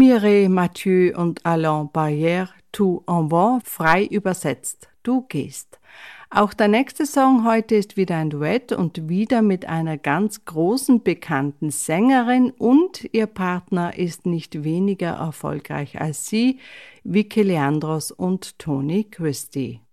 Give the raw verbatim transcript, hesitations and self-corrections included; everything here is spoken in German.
Mireille Mathieu und Alain Barrière, Tu en vas, frei übersetzt, du gehst. Auch der nächste Song heute ist wieder ein Duett und wieder mit einer ganz großen bekannten Sängerin und ihr Partner ist nicht weniger erfolgreich als sie, Vicky Leandros und Tony Christie.